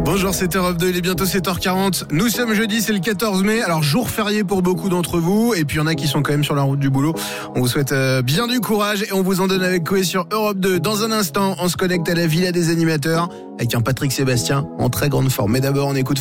Bonjour, c'est Europe 2, il est bientôt 7h40. Nous sommes jeudi, c'est le 14 mai. Alors, jour férié pour beaucoup d'entre vous. Et puis, il y en a qui sont quand même sur la route du boulot. On vous souhaite bien du courage et on vous en donne avec Coé sur Europe 2. Dans un instant, on se connecte à la Villa des Animateurs avec un Patrick Sébastien en très grande forme. Mais d'abord, on écoute